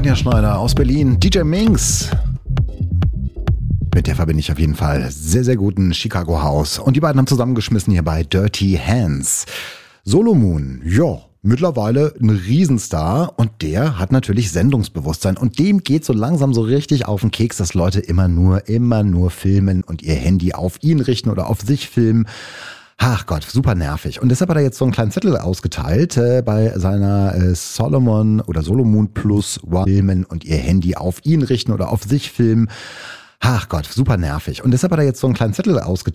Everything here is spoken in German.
Anja Schneider aus Berlin, DJ Minx. Mit der verbinde ich auf jeden Fall sehr, sehr guten Chicago House. Und die beiden haben zusammengeschmissen hier bei Dirty Hands. Solomun, ja, mittlerweile ein Riesenstar und der hat natürlich Sendungsbewusstsein und dem geht so langsam so richtig auf den Keks, dass Leute immer nur filmen und ihr Handy auf ihn richten oder auf sich filmen. Ach Gott, super nervig. Und deshalb hat er jetzt so einen kleinen Zettel ausgeteilt bei seiner Solomun Plus filmen und ihr Handy auf ihn richten oder auf sich filmen. Ach Gott, super nervig. Und deshalb hat er jetzt so einen kleinen Zettel ausgeteilt